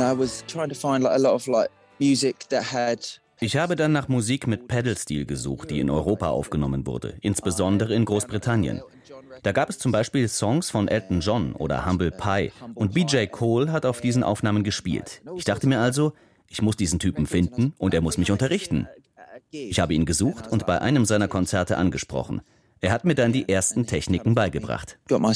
Ich habe dann nach Musik mit Pedal-Steel gesucht, die in Europa aufgenommen wurde, insbesondere in Großbritannien. Da gab es zum Beispiel Songs von Elton John oder Humble Pie und BJ Cole hat auf diesen Aufnahmen gespielt. Ich dachte mir also, ich muss diesen Typen finden und er muss mich unterrichten. Ich habe ihn gesucht und bei einem seiner Konzerte angesprochen. Er hat mir dann die ersten Techniken beigebracht.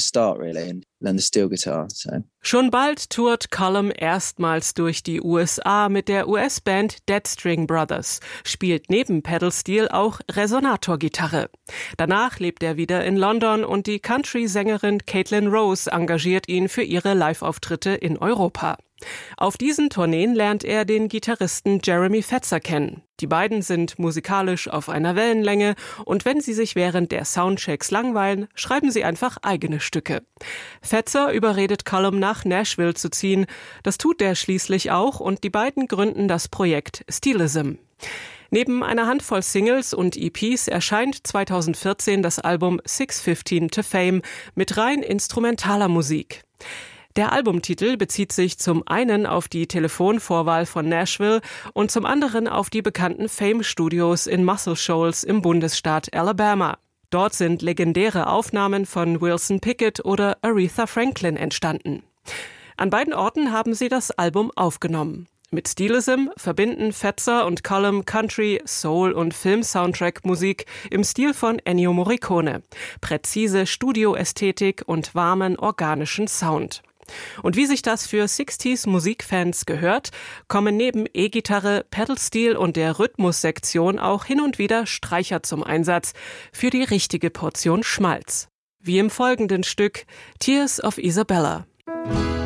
Schon bald tourt Colm erstmals durch die USA mit der US-Band Dead String Brothers, spielt neben Pedal-Steel auch Resonator-Gitarre. Danach lebt er wieder in London und die Country-Sängerin Caitlin Rose engagiert ihn für ihre Live-Auftritte in Europa. Auf diesen Tourneen lernt er den Gitarristen Jeremy Fetzer kennen. Die beiden sind musikalisch auf einer Wellenlänge und wenn sie sich während der Soundchecks langweilen, schreiben sie einfach eigene Stücke. Fetzer überredet Colm nach Nashville zu ziehen. Das tut er schließlich auch und die beiden gründen das Projekt Steelism. Neben einer Handvoll Singles und EPs erscheint 2014 das Album 6:15 to Fame mit rein instrumentaler Musik. Der Albumtitel bezieht sich zum einen auf die Telefonvorwahl von Nashville und zum anderen auf die bekannten Fame-Studios in Muscle Shoals im Bundesstaat Alabama. Dort sind legendäre Aufnahmen von Wilson Pickett oder Aretha Franklin entstanden. An beiden Orten haben sie das Album aufgenommen. Mit Steelism verbinden Fetzer und Colm Country, Soul und Film-Soundtrack-Musik im Stil von Ennio Morricone. Präzise Studioästhetik und warmen, organischen Sound. Und wie sich das für 60s-Musikfans gehört, kommen neben E-Gitarre, Pedal-Steel und der Rhythmussektion auch hin und wieder Streicher zum Einsatz für die richtige Portion Schmalz. Wie im folgenden Stück Tears of Isabella.